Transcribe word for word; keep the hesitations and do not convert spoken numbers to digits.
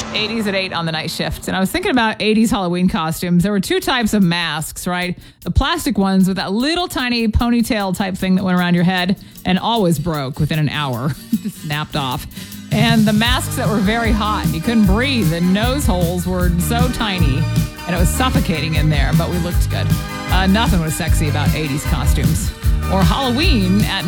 eighties at eight on the night shift. And I was thinking about eighties Halloween costumes. There were two types of masks, right? The plastic ones with that little tiny ponytail type thing that went around your head and always broke within an hour. Just snapped off. And the masks that were very hot. You couldn't breathe. The nose holes were so tiny. And it was suffocating in there, but we looked good. Uh, nothing was sexy about eighties costumes. Or Halloween at